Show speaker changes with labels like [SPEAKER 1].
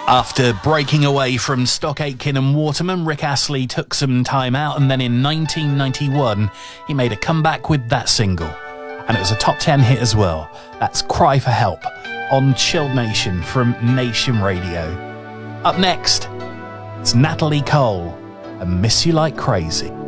[SPEAKER 1] After breaking away from Stock Aitken and Waterman, Rick Astley took some time out, and then in 1991 he made a comeback with that single, and it was a top 10 hit as well. That's Cry for Help on Chilled Nation from Nation Radio. Up next, it's Natalie Cole and Miss You Like Crazy.